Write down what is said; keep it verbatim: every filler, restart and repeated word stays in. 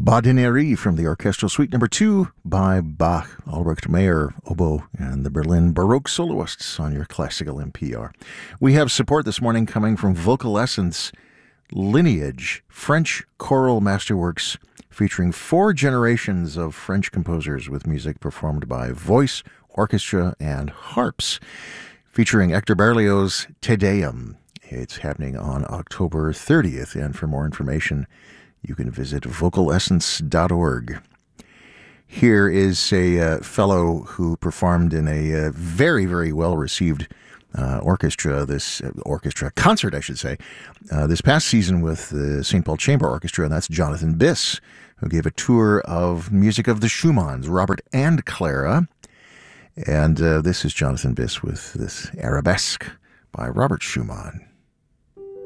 Badinerie from the Orchestral Suite Number two by Bach, Albrecht Meyer, oboe, and the Berlin Baroque Soloists on your classical N P R. We have support this morning coming from Vocal Essence Lineage, French choral masterworks featuring four generations of French composers with music performed by voice, orchestra, and harps, featuring Hector Berlioz' Te Deum. It's happening on October thirtieth, and for more information, you can visit vocal essence dot org. Here is a uh, fellow who performed in a uh, very, very well-received uh, orchestra, this uh, orchestra concert, I should say, uh, this past season with the Saint Paul Chamber Orchestra, and that's Jonathan Biss, who gave a tour of music of the Schumanns, Robert and Clara. And uh, this is Jonathan Biss with this Arabesque by Robert Schumann.